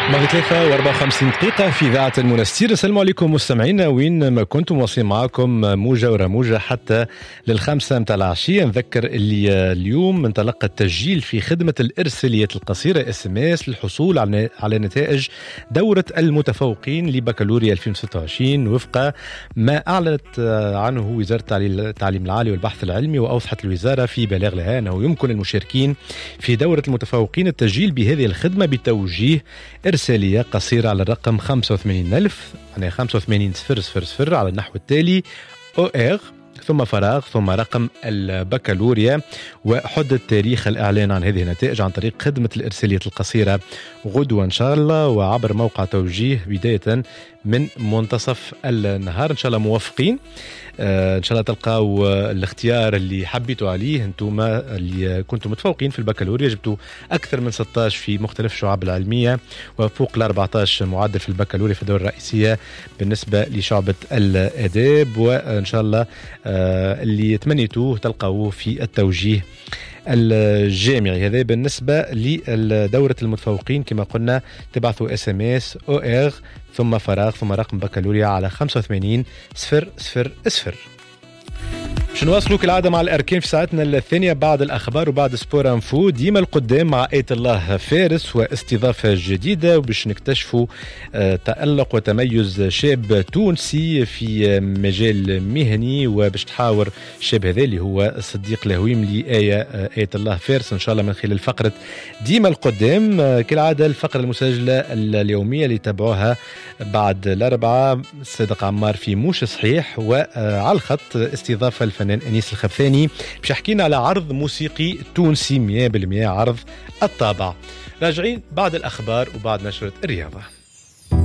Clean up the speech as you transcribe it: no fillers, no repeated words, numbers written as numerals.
ماضي 3 و54 دقيقة في إذاعة المنستير. السلام عليكم مستمعينا وين ما كنتم، واصلين معكم موجة ورموجة حتى للخمسة متاع العشية. نذكر اللي اليوم انطلق التسجيل في خدمة الإرساليات القصيرة SMS للحصول على نتائج دورة المتفوقين لبكالوريا 2026 وفق ما أعلنت عنه وزارة التعليم العالي والبحث العلمي. وأوضحت الوزارة في بلاغ لها أنه يمكن للمشاركين في دورة المتفوقين التسجيل بهذه الخدمة بتوجيه إرسالية قصيرة على الرقم 85,000 يعني 85,000 على النحو التالي: OR ثم فراغ ثم رقم البكالوريا. وحدد تاريخ الإعلان عن هذه النتائج عن طريق خدمة الإرساليات القصيرة غدوة إن شاء الله، وعبر موقع توجيه بداية من منتصف النهار. إن شاء الله موفقين، إن شاء الله تلقاو الاختيار اللي حبيتوا عليه. انتم اللي كنتم متفوقين في البكالوريا جبتوا أكثر من 16 في مختلف الشعب العلمية وفوق ال 14 معدل في البكالوريا في الدورة الرئيسية بالنسبة لشعبة الآداب. وإن شاء الله اللي تمنيتوه تلقاوه في التوجيه الجامعي. هذا بالنسبة لدورة المتفوقين. كما قلنا تبعثوا SMS OR ثم فراغ ثم رقم بكالوريا على 85,000. باش نواصلوا كالعادة مع الأركان في ساعتنا الثانية بعد الأخبار وبعد سبور انفو. ديما القدام مع آية الله فارس واستضافة جديدة، وباش نكتشفوا تألق وتميز شاب تونسي في مجال مهني، وباش تحاور الشاب هذا اللي هو الصديق الهويم لآية الله فارس إن شاء الله من خلال فقرة ديما القدام. كالعادة الفقرة المسجلة اليومية اللي تابعوها بعد الأربعاء صدق عمار في موش صحيح، وعلى الخط استضافة الفنان أنيس الخفاني باش يحكينا على عرض موسيقي تونسي 100% عرض الطابع. راجعين بعد الأخبار وبعد نشرة الرياضة.